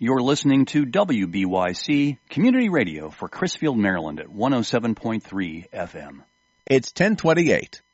You're listening to WBYC Community Radio for Crisfield, Maryland at 107.3 FM. It's 1028.